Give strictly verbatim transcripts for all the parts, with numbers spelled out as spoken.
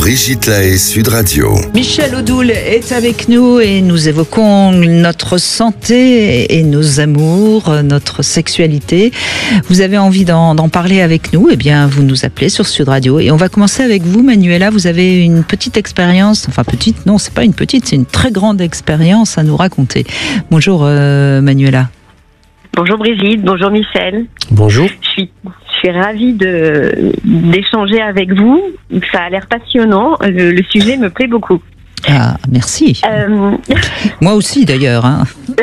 Brigitte Lahaie, Sud Radio. Michel Odoul est avec nous et nous évoquons notre santé et nos amours, notre sexualité. Vous avez envie d'en, d'en parler avec nous, eh bien vous nous appelez sur Sud Radio. Et on va commencer avec vous, Manuela. Vous avez une petite expérience, enfin petite, non, c'est pas une petite, c'est une très grande expérience à nous raconter. Bonjour euh, Manuela. Bonjour Brigitte, bonjour Michel. Bonjour. Je suis, je suis ravie de, d'échanger avec vous. Ça a l'air passionnant. Le, le sujet me plaît beaucoup. Ah, merci. Euh... Moi aussi d'ailleurs. Hein.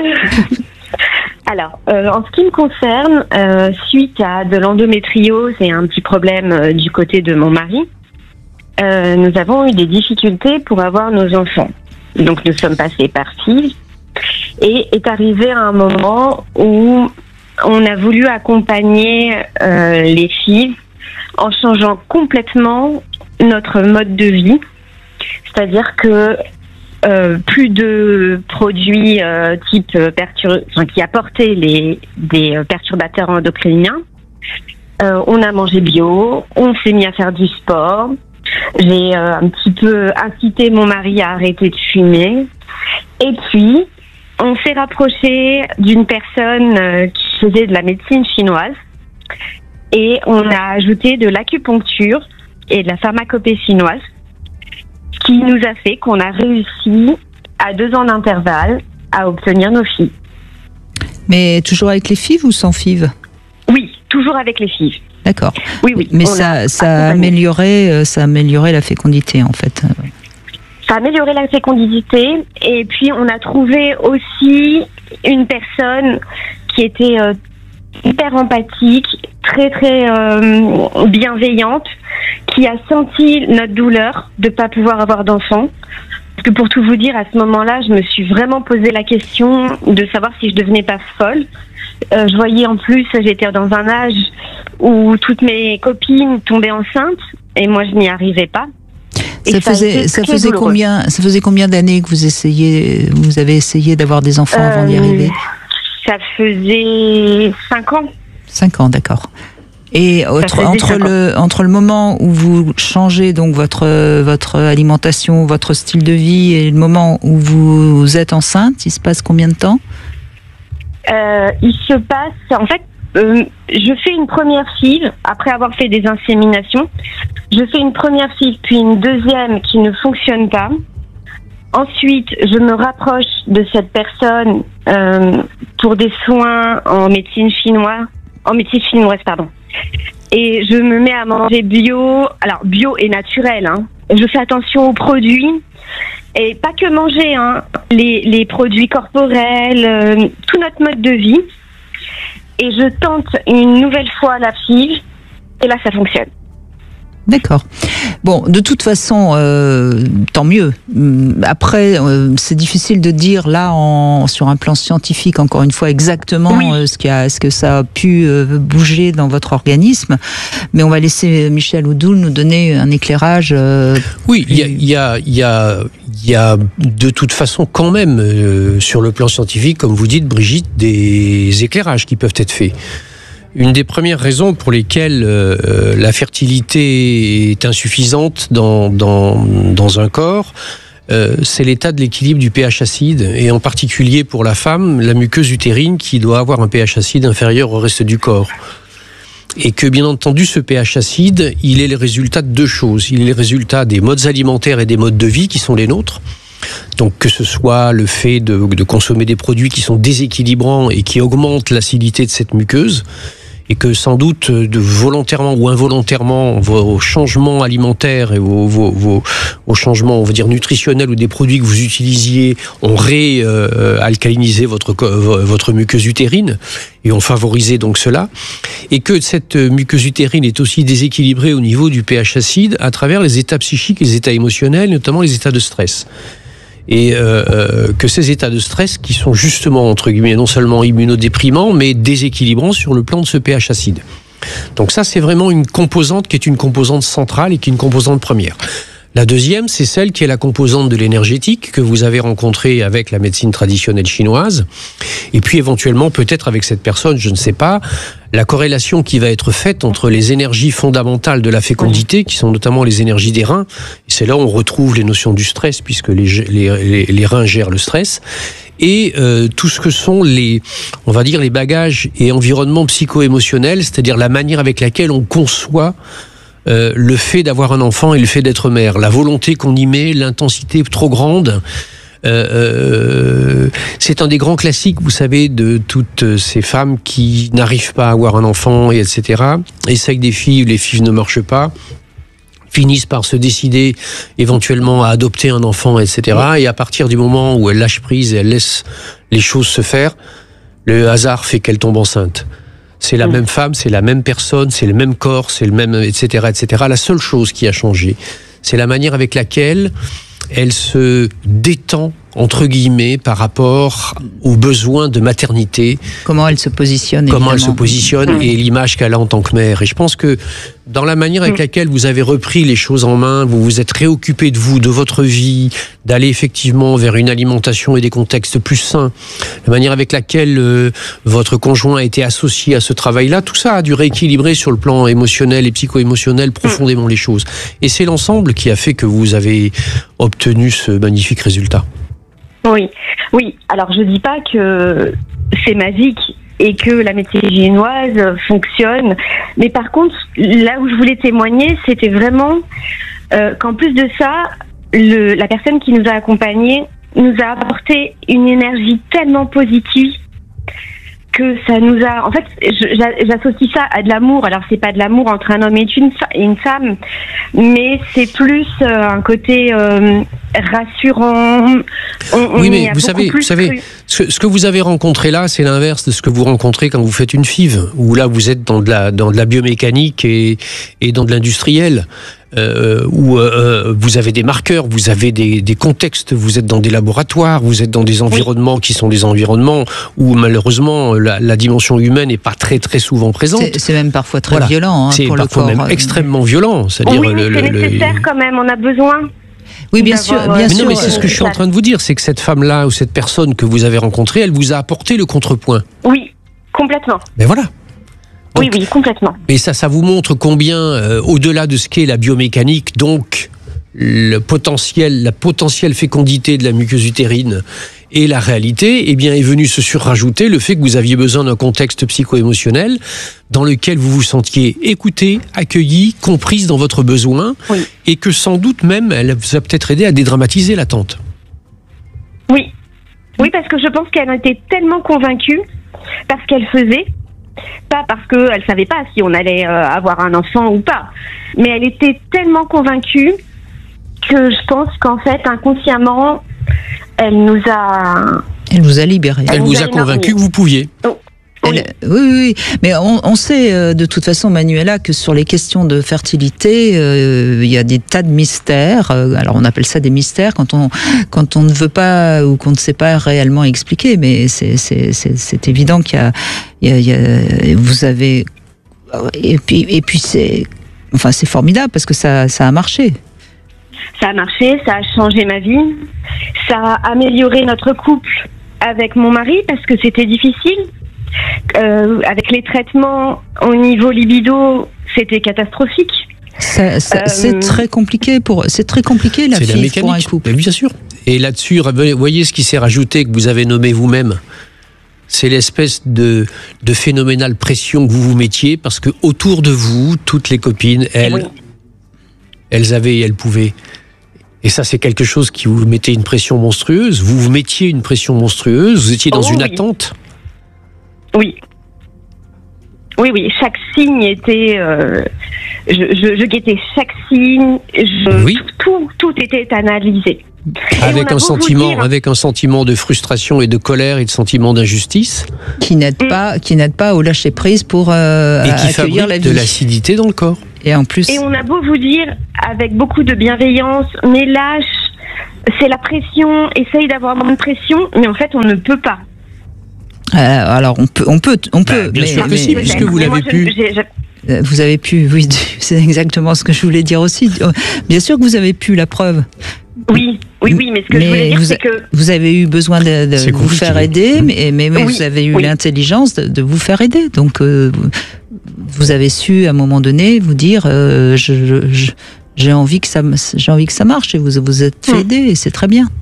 Alors, euh, en ce qui me concerne, euh, suite à de l'endométriose et un petit problème euh, du côté de mon mari, euh, nous avons eu des difficultés pour avoir nos enfants. Donc nous sommes passés par F I V. Et est arrivé un moment où on a voulu accompagner euh, les filles en changeant complètement notre mode de vie. C'est-à-dire que euh, plus de produits euh, type pertur- enfin, qui apportaient les, des perturbateurs endocriniens. Euh, on a mangé bio, on s'est mis à faire du sport. J'ai euh, un petit peu incité mon mari à arrêter de fumer. Et puis, on s'est rapproché d'une personne euh, qui faisait de la médecine chinoise et on a ajouté de l'acupuncture et de la pharmacopée chinoise, ce qui nous a fait qu'on a réussi à deux ans d'intervalle à obtenir nos filles. Mais toujours avec les F I V ou sans F I V ? Oui, toujours avec les F I V. D'accord. Oui, oui. Mais ça, ça a amélioré, ça a amélioré la fécondité en fait. Ça a amélioré la fécondité et puis on a trouvé aussi une personne qui était euh, hyper empathique, très très euh, bienveillante, qui a senti notre douleur de ne pas pouvoir avoir d'enfants. Parce que pour tout vous dire, à ce moment-là, je me suis vraiment posé la question de savoir si je devenais pas folle. Euh, je voyais en plus, j'étais dans un âge où toutes mes copines tombaient enceintes et moi je n'y arrivais pas. Ça faisait, ça faisait combien, ça faisait combien d'années que vous essayez, vous avez essayé d'avoir des enfants euh, avant d'y arriver ? Ça faisait cinq ans. Cinq ans, d'accord. Et entre, entre le, entre le moment où vous changez donc votre, votre alimentation, votre style de vie et le moment où vous êtes enceinte, il se passe combien de temps ? euh, Il se passe, en fait, euh, je fais une première F I V après avoir fait des inséminations. Je fais une première F I V puis une deuxième qui ne fonctionne pas. Ensuite, je me rapproche de cette personne euh, pour des soins en médecine chinoise, en médecine chinoise, pardon. Et je me mets à manger bio, alors bio et naturel. Hein. Je fais attention aux produits et pas que manger, hein, les, les produits corporels, euh, tout notre mode de vie. Et je tente une nouvelle fois la F I V et là ça fonctionne. D'accord. Bon, de toute façon, euh, tant mieux. Après, euh, c'est difficile de dire là, en, sur un plan scientifique, encore une fois, exactement oui. euh, ce, qui a, ce que ça a pu euh, bouger dans votre organisme. Mais on va laisser Michel Odoul nous donner un éclairage. Euh, oui, il y a, il y a, il y a, il y a de toute façon quand même, euh, sur le plan scientifique, comme vous dites, Brigitte, des éclairages qui peuvent être faits. Une des premières raisons pour lesquelles euh, la fertilité est insuffisante dans, dans, dans un corps, euh, c'est l'état de l'équilibre du pH acide, et en particulier pour la femme, la muqueuse utérine qui doit avoir un pH acide inférieur au reste du corps. Et que bien entendu ce pH acide, il est le résultat de deux choses. Il est le résultat des modes alimentaires et des modes de vie qui sont les nôtres. Donc que ce soit le fait de, de consommer des produits qui sont déséquilibrants et qui augmentent l'acidité de cette muqueuse, et que sans doute de volontairement ou involontairement vos changements alimentaires et vos, vos, vos, vos changements, on va dire nutritionnels ou des produits que vous utilisiez ont réalcalinisé votre, votre muqueuse utérine et ont favorisé donc cela, et que cette muqueuse utérine est aussi déséquilibrée au niveau du pH acide à travers les états psychiques, les états émotionnels, notamment les états de stress. Et euh, que ces états de stress qui sont justement, entre guillemets, non seulement immunodéprimants, mais déséquilibrants sur le plan de ce pH acide. Donc ça, c'est vraiment une composante qui est une composante centrale et qui est une composante première. La deuxième, c'est celle qui est la composante de l'énergétique que vous avez rencontrée avec la médecine traditionnelle chinoise. Et puis éventuellement, peut-être avec cette personne, je ne sais pas, la corrélation qui va être faite entre les énergies fondamentales de la fécondité, qui sont notamment les énergies des reins. Et c'est là où on retrouve les notions du stress, puisque les, les, les, les reins gèrent le stress. Et euh, tout ce que sont les, on va dire, les bagages et environnements psycho-émotionnels, c'est-à-dire la manière avec laquelle on conçoit Euh, le fait d'avoir un enfant et le fait d'être mère, la volonté qu'on y met, l'intensité trop grande. Euh, euh, c'est un des grands classiques, vous savez, de toutes ces femmes qui n'arrivent pas à avoir un enfant, et etc. Essayent des filles, les filles ne marchent pas, finissent par se décider éventuellement à adopter un enfant, et cetera. Et à partir du moment où elles lâchent prise et elles laissent les choses se faire, le hasard fait qu'elles tombent enceintes. C'est la mmh. même femme, c'est la même personne, c'est le même corps, c'est le même, et cetera, et cetera. La seule chose qui a changé, c'est la manière avec laquelle elle se détend, entre guillemets, par rapport aux besoins de maternité. Comment elle se positionne, Comment évidemment. elle se positionne Mmh. et l'image qu'elle a en tant que mère. Et je pense que dans la manière avec laquelle vous avez repris les choses en main, vous vous êtes réoccupé de vous, de votre vie, d'aller effectivement vers une alimentation et des contextes plus sains, la manière avec laquelle euh, votre conjoint a été associé à ce travail-là, tout ça a dû rééquilibrer sur le plan émotionnel et psycho-émotionnel profondément les choses. Et c'est l'ensemble qui a fait que vous avez obtenu ce magnifique résultat. Oui, oui. Alors je dis pas que c'est magique et que la médecine chinoise fonctionne, mais par contre, là où je voulais témoigner, c'était vraiment euh, qu'en plus de ça, le, la personne qui nous a accompagnés nous a apporté une énergie tellement positive que ça nous a... En fait, je, j'associe ça à de l'amour. Alors, c'est pas de l'amour entre un homme et une, une femme, mais c'est plus euh, un côté euh, rassurant. On, oui, on mais vous savez, vous savez ce, ce que vous avez rencontré là, c'est l'inverse de ce que vous rencontrez quand vous faites une F I V, où là, vous êtes dans de la, dans de la biomécanique et, et dans de l'industriel. Euh, où euh, vous avez des marqueurs, vous avez des, des contextes, vous êtes dans des laboratoires, vous êtes dans des environnements oui. qui sont des environnements où malheureusement la, la dimension humaine n'est pas très très souvent présente. C'est, c'est même parfois très voilà. violent hein, c'est pour le corps. C'est parfois même extrêmement violent. C'est-à-dire oui, le, mais c'est le, nécessaire le... quand même, on a besoin. Oui, bien sûr, bien mais sûr. Non, mais c'est ce que je suis en train de vous dire, c'est que cette femme-là ou cette personne que vous avez rencontrée, elle vous a apporté le contrepoint. Oui, complètement. Mais voilà. Donc, oui, oui, complètement. Et ça, ça vous montre combien, euh, au-delà de ce qu'est la biomécanique, donc le potentiel, la potentielle fécondité de la muqueuse utérine et la réalité, eh bien, est venu se surrajouter le fait que vous aviez besoin d'un contexte psycho-émotionnel dans lequel vous vous sentiez écoutée, accueillie, comprise dans votre besoin, oui. et que sans doute même, elle vous a peut-être aidé à dédramatiser l'attente. Oui, oui, parce que je pense qu'elle était tellement convaincue par ce qu'elle faisait. Pas parce qu'elle ne savait pas si on allait euh, avoir un enfant ou pas. Mais elle était tellement convaincue que je pense qu'en fait, inconsciemment, elle nous a... Elle vous a libéré. Elle, elle vous a, a convaincu que vous pouviez. Oh. Elle, oui. oui, oui, mais on, on sait euh, de toute façon, Manuela, que sur les questions de fertilité, euh, il y a des tas de mystères. Euh, alors on appelle ça des mystères quand on quand on ne veut pas ou qu'on ne sait pas réellement expliquer. Mais c'est c'est c'est, c'est évident qu'il y a, il y a, il y a vous avez et puis et puis c'est enfin c'est formidable parce que ça ça a marché. Ça a marché, ça a changé ma vie, ça a amélioré notre couple avec mon mari parce que c'était difficile. Euh, avec les traitements au niveau libido, c'était catastrophique. Ça, ça, euh, c'est très compliqué pour, c'est très compliqué la c'est F I V pour un couple. Mais bien sûr. Et là-dessus, vous voyez ce qui s'est rajouté que vous avez nommé vous-même. C'est l'espèce de, de phénoménale pression que vous vous mettiez parce que autour de vous, toutes les copines, elles, oui. elles avaient et elles pouvaient. Et ça, c'est quelque chose qui vous mettait une pression monstrueuse. Vous vous mettiez une pression monstrueuse. Vous étiez dans oh, une oui. attente. Oui. Oui, oui. Chaque signe était... Euh, je, je, je guettais chaque signe. Je, oui. tout, tout, tout était analysé. Avec un, sentiment, dire... avec un sentiment de frustration et de colère et de sentiment d'injustice. Qui n'aide mmh. pas, qui n'aide pas au lâcher-prise pour euh, et qui accueillir la vie. De l'acidité dans le corps. Et en plus... Et on a beau vous dire, avec beaucoup de bienveillance, mais lâche, c'est la pression, essaye d'avoir moins de pression, mais en fait, on ne peut pas. Euh, alors on peut, on peut, on peut. Bah, bien mais, sûr que mais, si, mais, puisque vous l'avez pu. Je, je... Vous avez pu, oui, c'est exactement ce que je voulais dire aussi. Bien sûr que vous avez pu, la preuve. Oui, oui, oui, mais ce que mais je voulais dire, vous, c'est que... Vous avez eu besoin de, de vous faire aider, mais, mais, mais oui, vous avez eu oui. l'intelligence de, de vous faire aider. Donc, euh, vous avez su, à un moment donné, vous dire, euh, je, je, j'ai envie que ça, j'ai envie que ça marche, et vous vous êtes fait aider, et c'est très bien.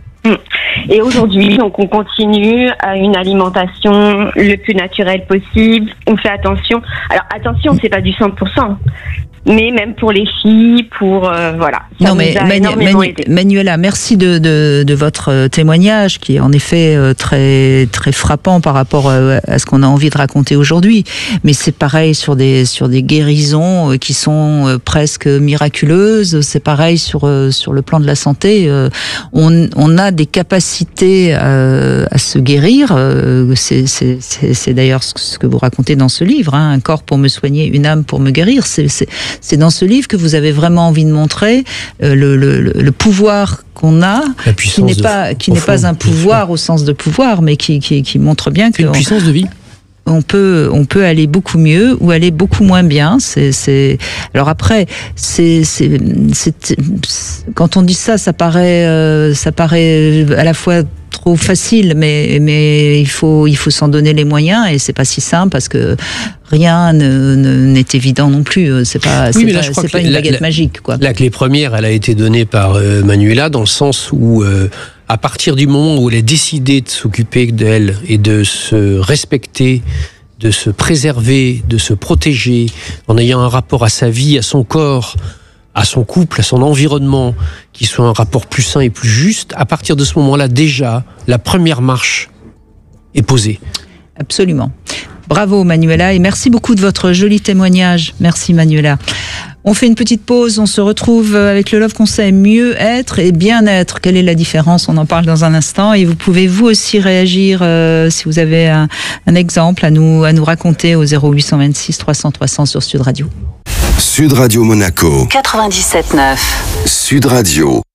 Et aujourd'hui, donc, on continue à une alimentation le plus naturelle possible. On fait attention. Alors, attention, c'est pas du cent pour cent. Mais même pour les filles, pour euh, voilà. Ça non mais Manu, Manu, Manuela, merci de, de, de votre témoignage qui est en effet très très frappant par rapport à ce qu'on a envie de raconter aujourd'hui. Mais c'est pareil sur des sur des guérisons qui sont presque miraculeuses. C'est pareil sur sur le plan de la santé. On on a des capacités à, à se guérir. C'est c'est c'est, c'est d'ailleurs ce que vous racontez dans ce livre. Hein, un corps pour me soigner, une âme pour me guérir. C'est c'est C'est dans ce livre que vous avez vraiment envie de montrer euh, le, le, le pouvoir qu'on a, qui n'est pas qui n'est pas un pouvoir au sens de pouvoir, mais qui qui, qui montre bien que une puissance de vie. On peut, on peut aller beaucoup mieux ou aller beaucoup moins bien. C'est, c'est... Alors après, c'est, c'est, c'est, quand on dit ça, ça paraît, euh, ça paraît à la fois trop facile, mais, mais il faut, il faut s'en donner les moyens et c'est pas si simple parce que rien ne, ne, n'est évident non plus. C'est pas, oui, c'est là, pas, c'est pas une la, baguette la, magique, quoi. La clé première, elle a été donnée par euh, Manuela dans le sens où, euh, à partir du moment où elle a décidé de s'occuper d'elle et de se respecter, de se préserver, de se protéger, en ayant un rapport à sa vie, à son corps, à son couple, à son environnement, qui soit un rapport plus sain et plus juste, à partir de ce moment-là, déjà, la première marche est posée. Absolument. Bravo Manuela et merci beaucoup de votre joli témoignage. Merci Manuela. On fait une petite pause, on se retrouve avec le Love Conseil mieux être et bien être. Quelle est la différence? On en parle dans un instant et vous pouvez vous aussi réagir euh, si vous avez un, un exemple à nous, à nous raconter au zéro huit cent vingt-six trois cents trois cents sur Sud Radio. Sud Radio Monaco quatre-vingt-dix-sept neuf. Sud Radio.